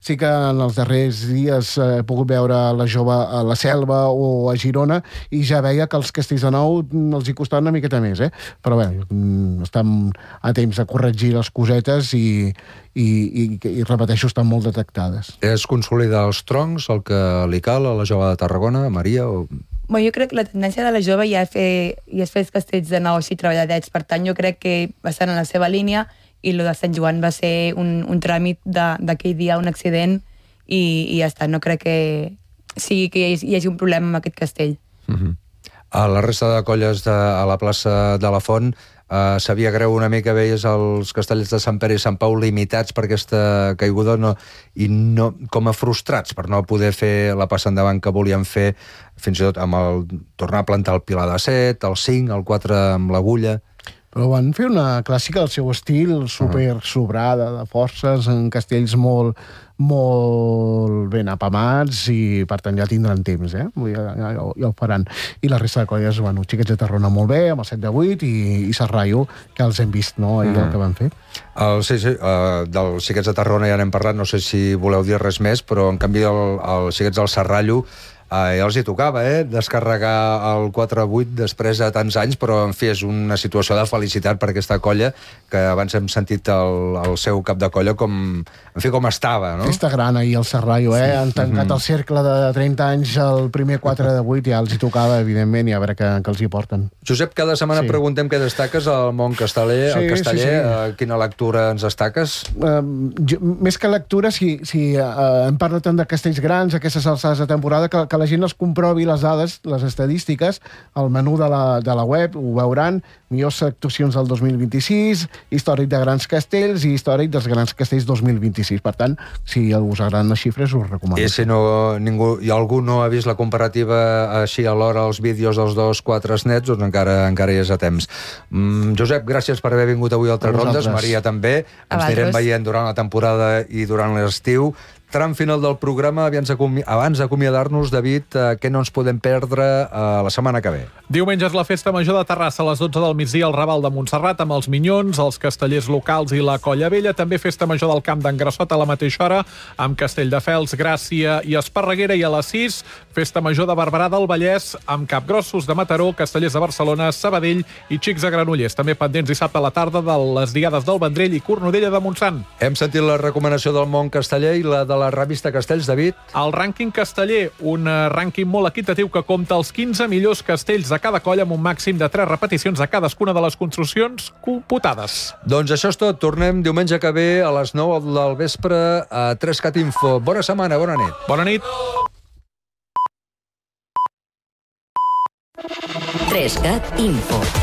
sí que en els darrers dies he pogut veure la jove a la Selva o a Girona i ja veia que els castells de nou els hi costava una miqueta més, però bé, estan a temps de corregir les cosetes i repeteixo, estan molt detectades. És consolidar els troncs el que li cal a la jove de Tarragona, Maria? Bueno, jo crec que la tendència de la jove ja és fer els castells de nou així treballadets, per tant jo crec que va estar en la seva línia i el de Sant Joan va ser un tràmit d'aquell dia, un accident i ja està, no crec que sigui que hi hagi un problema amb aquest castell. A la resta de colles a la plaça de la Font sabia greu una mica, veies els castellers de Sant Pere i Sant Pau limitats per aquesta caiguda i no, com a frustrats per no poder fer la passa endavant que volien fer, fins i tot amb el tornar a plantar el pilar de 7, el 5, el 4 amb l'agulla. Però van fer una clàssica al seu estil, super sobrada de forces, en castells molt ben apamats i per tant ja tindran temps, ja ho faran. I la resta de colles, bueno, Xiquets de Tarragona molt bé, amb el 7 de 8 i Serrallo, que els hem vist, no?, ahir el que van fer. Sí, dels Xiquets de Tarragona ja n'hem parlat, no sé si voleu dir res més, però en canvi els Xiquets del Serrallo ja els hi tocava, descarregar el 4-8 després de tants anys, però en fi, és una situació de felicitat per aquesta colla, que abans hem sentit el seu cap de colla com estava, no? Festa gran ahir el Serrallo, han tancat el cercle de 30 anys el primer 4-8, ja els hi tocava, evidentment, i a veure què els hi porten. Josep, cada setmana preguntem què destaques al món casteller, quina lectura ens destaques? Més que lectura, si hem parlat tant de castells grans, aquestes alçades de temporada, que la gent els comprovi les dades, les estadístiques, el menú de la web, ho veuran, millors actuacions del 2026, històric de grans castells i històric dels grans castells 2026. Per tant, si us agraden les xifres, us recomano. I si algú no ha vist la comparativa així alhora als vídeos dels 2-4 nets, doncs encara hi és a temps. Josep, gràcies per haver vingut avui al Tres Rondes, Maria també. Ens anirem veient durant la temporada i durant l'estiu. Tram final del programa, abans d'acomiadar-nos, David, què no ens podem perdre la setmana que ve? Diumenge és la Festa Major de Terrassa a les 12 del migdia al Raval de Montserrat amb els Minyons, els castellers locals i la Colla Vella. També Festa Major del Camp d'en Grassot a la mateixa hora amb Castelldefels, Gràcia i Esparreguera, i a les 6 Festa Major de Barberà del Vallès amb Capgrossos de Mataró, Castellers de Barcelona, Sabadell i Xics de Granollers. També pendents dissabte a la tarda de les Diades del Vendrell i Cornudella de Montsant. Hem sentit la recomanació del món casteller i la de la revista Castells, David. El rànquing casteller, un rànquing molt equitatiu que compta els 15 millors castells de cada colla amb un màxim de 3 repeticions de cadascuna de les construccions computades. Doncs això és tot. Tornem diumenge que ve a les 9 del vespre a 3CAT Info. Bona setmana, bona nit. Bona nit. 3CAT Info.